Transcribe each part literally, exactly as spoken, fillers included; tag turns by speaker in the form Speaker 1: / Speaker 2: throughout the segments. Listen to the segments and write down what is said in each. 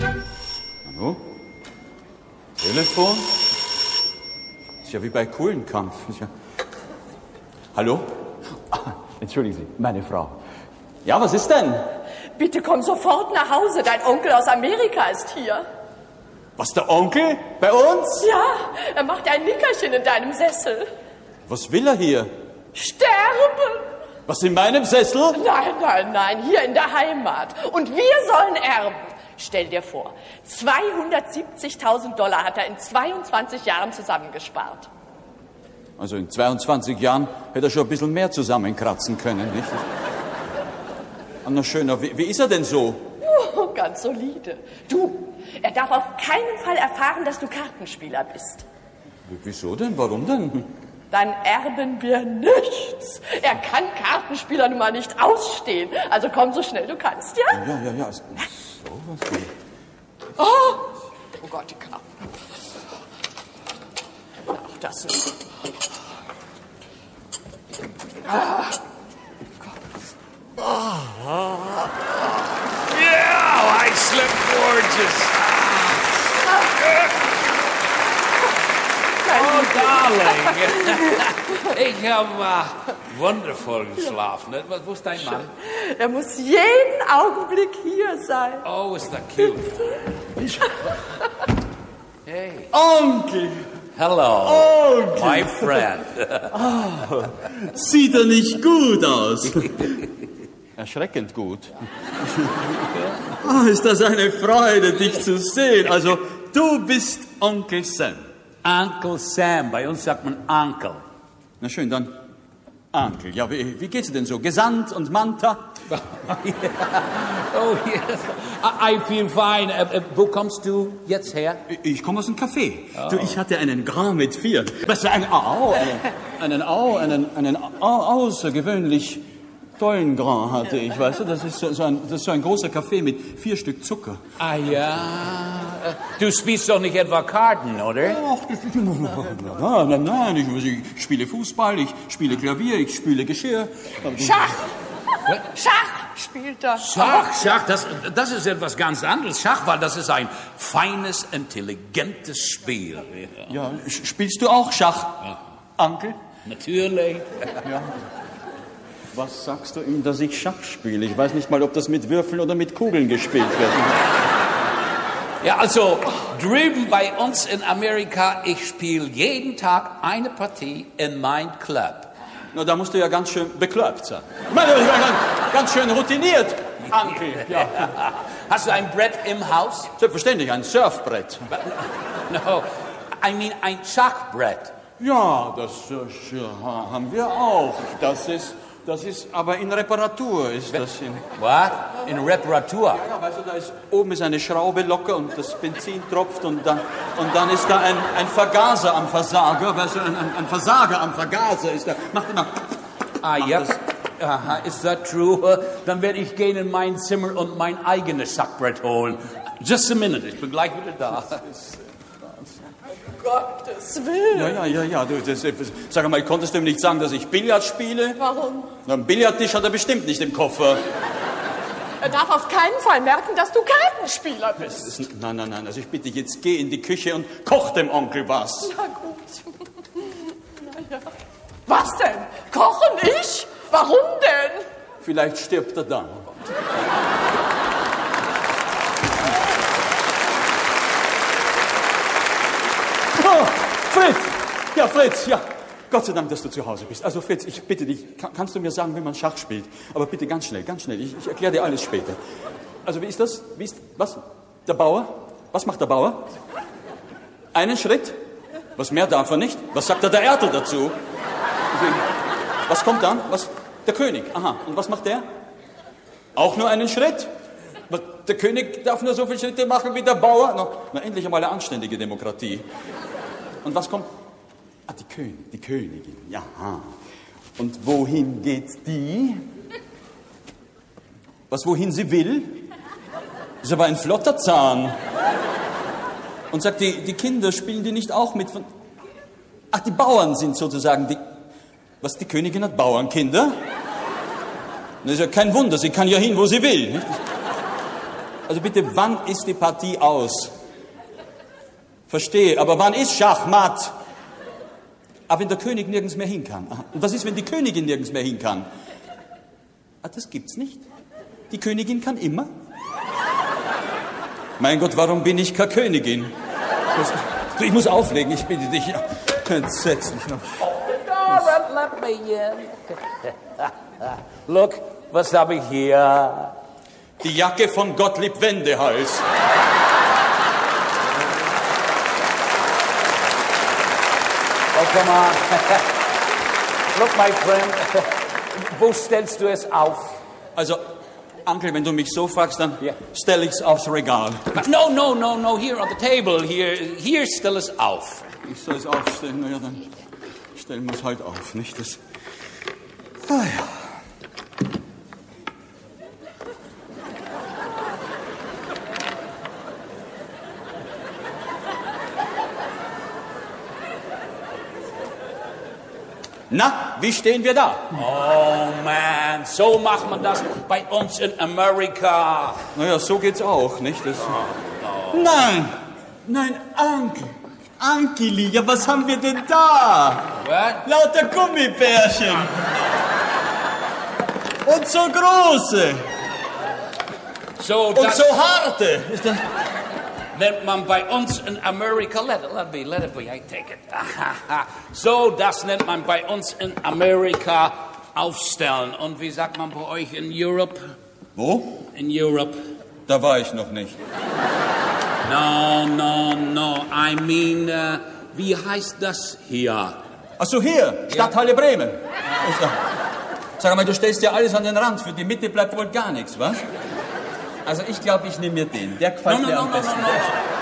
Speaker 1: Hallo? Telefon? Ist ja wie bei Kohlenkampf. Ja... Hallo? Ah, entschuldigen Sie, meine Frau. Ja, was ist denn?
Speaker 2: Bitte komm sofort nach Hause. Dein Onkel aus Amerika ist hier.
Speaker 1: Was, der Onkel? Bei uns?
Speaker 2: Ja, er macht ein Nickerchen in deinem Sessel.
Speaker 1: Was will er hier?
Speaker 2: Sterben!
Speaker 1: Was, in meinem Sessel?
Speaker 2: Nein, nein, nein, hier in der Heimat. Und wir sollen erben. Stell dir vor, zweihundertsiebzigtausend Dollar hat er in zweiundzwanzig Jahren zusammengespart.
Speaker 1: Also in zweiundzwanzig Jahren hätte er schon ein bisschen mehr zusammenkratzen können, nicht? Anna Schöner, wie, wie ist er denn so?
Speaker 2: Oh, ganz solide. Du, er darf auf keinen Fall erfahren, dass du Kartenspieler bist.
Speaker 1: W- wieso denn? Warum denn?
Speaker 2: Dann erben wir nichts. Er kann Kartenspieler nun mal nicht ausstehen. Also komm so schnell du kannst, ja?
Speaker 1: Ja, ja, ja. So was.
Speaker 2: Oh, oh Gott, die Karten. Ach, das ist... Ah.
Speaker 3: Oh. Yeah, I slept gorgeous. Oh, darling. Ich habe uh, wundervoll geschlafen. Wo ist dein Mann?
Speaker 2: Er muss jeden Augenblick hier sein.
Speaker 3: Oh, ist das cute. Hey.
Speaker 1: Onkel!
Speaker 3: Hello,
Speaker 1: Onkel!
Speaker 3: my friend.
Speaker 1: Oh, sieht er nicht gut aus? Erschreckend gut. Oh, ist das eine Freude, dich zu sehen. Also, du bist Onkel Sam.
Speaker 3: Uncle Sam, bei uns sagt man Uncle.
Speaker 1: Na schön, dann Onkel. Ja, wie, wie geht's denn so? Gesandt und Manta?
Speaker 3: Yeah. Oh, yes. I, I feel fine. Uh, uh, wo kommst du jetzt her?
Speaker 1: Ich komme aus dem Café. Oh. Du, ich hatte einen Grand mit vier. Was für ein Au, einen, einen Au, einen, einen Au, außergewöhnlich tollen Grand hatte ich, weißt du? Das ist so, so, ein, das ist so ein großer Kaffee mit vier Stück Zucker.
Speaker 3: Ah ja, du spielst doch nicht etwa Karten, oder?
Speaker 1: Ach, nein, nein, nein, ich, ich spiele Fußball, ich spiele Klavier, ich spiele Geschirr.
Speaker 2: Schach! Schach spielt er.
Speaker 3: Schach, Schach, das, das ist etwas ganz anderes. Schach, weil das ist ein feines, intelligentes Spiel.
Speaker 1: Ja, ja, spielst du auch Schach, ja. Onkel?
Speaker 3: Natürlich.
Speaker 1: Ja. Was sagst du ihm, dass ich Schach spiele? Ich weiß nicht mal, ob das mit Würfeln oder mit Kugeln gespielt wird.
Speaker 3: Ja, also drüben bei uns in Amerika, ich spiele jeden Tag eine Partie in mein Club.
Speaker 1: Na, da musst du ja ganz schön bekloppt sein. Ich meine, ich meine, ganz schön routiniert, Onkel. Ja.
Speaker 3: Hast du ein Brett im Haus?
Speaker 1: Selbstverständlich, ein Surfbrett.
Speaker 3: No, I mean ein Schachbrett.
Speaker 1: Ja, das äh, haben wir auch. Das ist, das ist, aber in Reparatur ist das in...
Speaker 3: What? In Reparatur?
Speaker 1: Ja, ja, weißt du, da ist, oben ist eine Schraube locker und das Benzin tropft und dann, und dann ist da ein, ein Vergaser am Versager, weißt du, ein, ein, ein Versager am Vergaser ist da, macht immer...
Speaker 3: Ah, ja. Yep. Aha, ist das true? Dann werde ich gehen in mein Zimmer und mein eigenes Schachbrett holen. Just a minute, ich bin gleich wieder da.
Speaker 2: Gottes Willen.
Speaker 1: Ja, ja, ja, ja. Du, das, sag mal, konntest du ihm nicht sagen, dass ich Billard spiele?
Speaker 2: Warum?
Speaker 1: Na, einen Billardtisch hat er bestimmt nicht im Koffer.
Speaker 2: Er darf auf keinen Fall merken, dass du Kartenspieler bist.
Speaker 1: Das ist, nein, nein, nein. Also ich bitte, jetzt geh in die Küche und koch dem Onkel was.
Speaker 2: Na gut. Na ja. Was denn? Kochen ich? Warum denn?
Speaker 1: Vielleicht stirbt er dann. Oh, Fritz! Ja, Fritz, ja. Gott sei Dank, dass du zu Hause bist. Also Fritz, ich bitte dich, kann, kannst du mir sagen, wie man Schach spielt? Aber bitte ganz schnell, ganz schnell. Ich, ich erkläre dir alles später. Also wie ist das? Wie ist, was? Der Bauer? Was macht der Bauer? Einen Schritt? Was mehr darf er nicht? Was sagt da der Ertel dazu? Was kommt dann? Was? Der König. Aha. Und was macht der? Auch nur einen Schritt? Der König darf nur so viele Schritte machen wie der Bauer. Na, na endlich einmal eine anständige Demokratie. Und was kommt? Ah, die Königin, die Königin, ja. Und wohin geht die? Was, wohin sie will? Ist aber ein flotter Zahn. Und sagt, die, die Kinder spielen die nicht auch mit von... Ach, die Bauern sind sozusagen die... Was, die Königin hat Bauernkinder? Das ist ja kein Wunder, sie kann ja hin, wo sie will. Nicht? Also bitte, wann ist die Partie aus? Verstehe, aber wann ist Schachmatt? Aber wenn der König nirgends mehr hin kann. Und was ist, wenn die Königin nirgends mehr hin kann? Ah, das gibt's nicht. Die Königin kann immer. Mein Gott, warum bin ich keine Königin? Das, ich muss auflegen, ich bitte dich. Entsetzlich.
Speaker 3: Don't let me in. Look, was habe ich hier?
Speaker 1: Die Jacke von Gottlieb Wendehals.
Speaker 3: Oh, come on. Look, my friend. Wo stellst du es auf?
Speaker 1: Also, Onkel, wenn du mich so fragst, dann
Speaker 3: Ja.
Speaker 1: stelle ich's aufs Regal.
Speaker 3: No, no, no, no, here on the table. Hier, hier stell es auf.
Speaker 1: Ich soll es aufstellen, naja, dann stellen wir es halt auf, nicht? Das. Ah ja. Na, wie stehen wir da?
Speaker 3: Oh, man, so macht man das bei uns in Amerika.
Speaker 1: Naja, so geht's auch, nicht? Das Nein, nein, Onkel, Onkeli, ja, was haben wir denn da?
Speaker 3: What?
Speaker 1: Lauter Gummibärchen. Und so große.
Speaker 3: So,
Speaker 1: Und
Speaker 3: das
Speaker 1: so harte. Ist das
Speaker 3: nennt man bei uns in Amerika, let it, let it be, let it be, I take it. So, das nennt man bei uns in Amerika aufstellen. Und wie sagt man bei euch in Europe?
Speaker 1: Wo?
Speaker 3: In Europe.
Speaker 1: Da war ich noch nicht.
Speaker 3: No, no, no, I mean, uh, wie heißt das hier?
Speaker 1: Ach so, hier, Stadthalle Bremen. Ist da. Sag mal, du stellst ja alles an den Rand. Für die Mitte bleibt wohl gar nichts, was? Also ich glaube, ich nehme mir den. Der gefällt
Speaker 3: No, no,
Speaker 1: mir
Speaker 3: no,
Speaker 1: am
Speaker 3: no,
Speaker 1: besten.
Speaker 3: no, no.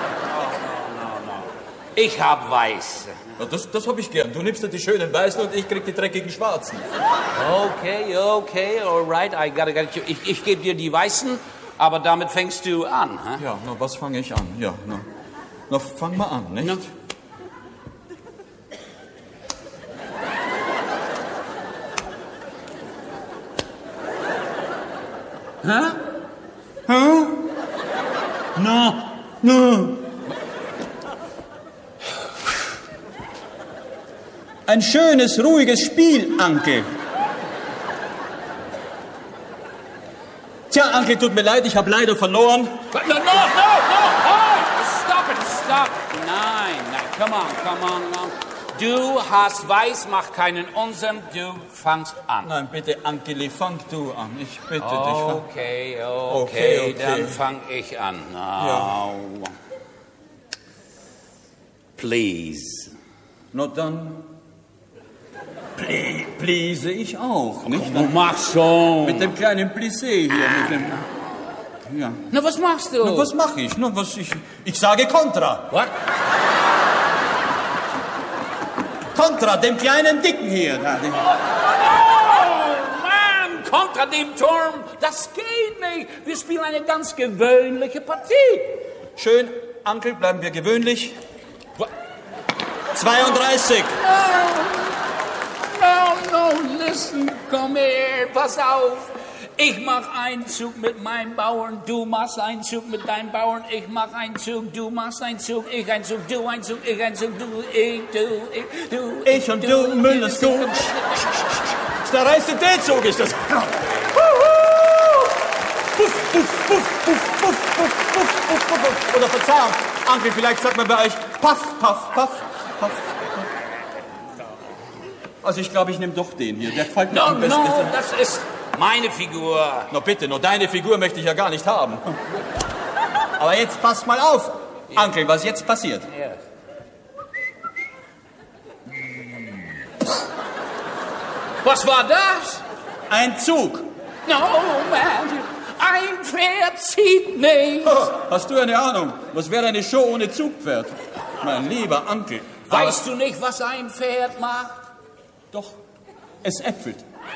Speaker 3: Ich hab weiß.
Speaker 1: Ja, das das habe ich gern. Du nimmst dir die schönen Weißen und ich krieg die dreckigen Schwarzen.
Speaker 3: Okay, okay, all right, I gotta, gotta, ich, ich gebe dir die Weißen, aber damit fängst du an, hä?
Speaker 1: Ja, na, was fange ich an? Ja, na, na fang mal an, nicht?
Speaker 3: Na. Hä?
Speaker 1: Hä? Na, na. Ein schönes, ruhiges Spiel, Anke. Tja, Anke, tut mir leid, ich habe leider verloren.
Speaker 3: No, no, no, no, oh, stop it, stop. Nein, nein, come on, come on, come on. Du hast weiß, mach keinen Unsinn, du fangst an.
Speaker 1: Nein, bitte, Ankeli, fang du an. Ich bitte dich. Fang.
Speaker 3: Okay, okay,
Speaker 1: Okay, okay.
Speaker 3: dann fang ich an. No.
Speaker 1: Ja.
Speaker 3: Please.
Speaker 1: Na dann, plie, please ich auch, nicht?
Speaker 3: Du machst schon.
Speaker 1: Mit dem kleinen Plissé hier, mit dem... Ja.
Speaker 3: Na, was machst du?
Speaker 1: Na, was mache ich? Na, was ich... Ich sage Kontra.
Speaker 3: What?
Speaker 1: Kontra, dem kleinen Dicken hier. Da, den-
Speaker 3: Oh, Mann, kontra dem Turm, das geht nicht. Wir spielen eine ganz gewöhnliche Partie.
Speaker 1: Schön, Onkel, bleiben wir gewöhnlich.
Speaker 3: What?
Speaker 1: zweiunddreißig.
Speaker 3: No, no, listen, komm her, pass auf. Ich mach einen Zug mit meinem Bauern, du machst einen Zug mit deinem Bauern, ich mach einen Zug, du machst einen Zug, ich einen Zug, du einen Zug, ich einen Zug, du, ich, du, ich, du.
Speaker 1: Ich und du, Müllers Zug. Der reichste D-Zug ist das. Puff, puff, puff, puff, puff, puff, puff, puff, puff. Oder Verzeihung, Onkel, vielleicht sagt man bei euch Paff, Paff, Paff, Paff. Also ich glaube, ich nehme doch den hier. Der gefällt mir
Speaker 3: No,
Speaker 1: am besten.
Speaker 3: no, das ist meine Figur.
Speaker 1: Na bitte, nur deine Figur möchte ich ja gar nicht haben. Aber jetzt passt mal auf, Onkel, was jetzt passiert.
Speaker 3: Yes. Was war das?
Speaker 1: Ein Zug.
Speaker 3: No, man, ein Pferd zieht nicht.
Speaker 1: Oh, hast du eine Ahnung? Was wäre eine Show ohne Zugpferd? Mein lieber Onkel.
Speaker 3: Weißt du nicht, was ein Pferd macht?
Speaker 1: Doch, es äpfelt.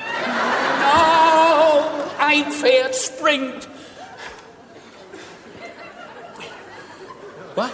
Speaker 3: No, ein Pferd springt. Was?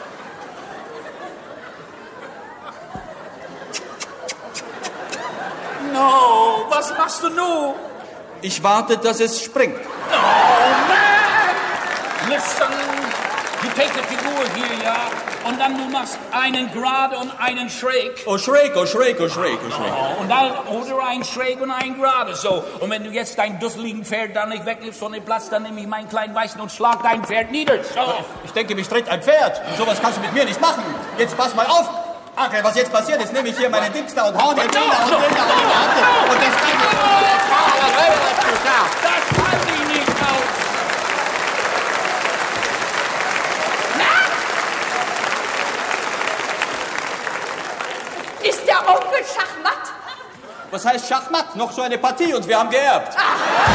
Speaker 3: No, was machst du nun?
Speaker 1: Ich warte, dass es springt.
Speaker 3: Oh, man! das dann, du take die Figur hier, ja, und dann du machst einen gerade und einen schräg.
Speaker 1: Oh, schräg, oh, schräg, oh, schräg, oh, schräg.
Speaker 3: Oh, und dann, oder ein schräg und ein gerade, so. Und wenn du jetzt dein dusseligen Pferd dann nicht wegnimmst von dem Platz, dann nehme ich meinen kleinen Weißen und schlag dein Pferd nieder, so.
Speaker 1: Ich denke, mich tritt ein Pferd. Sowas kannst du mit mir nicht machen. Jetzt pass mal auf. Onkel, was jetzt passiert ist, nehme ich hier meine Dings da und hau den Ding da und den da und den da. Und das kann ich.
Speaker 3: Das kann ich nicht aus.
Speaker 2: Ist der Onkel Schachmatt?
Speaker 1: Was heißt Schachmatt? Noch so eine Partie und wir haben geerbt.
Speaker 2: Ah,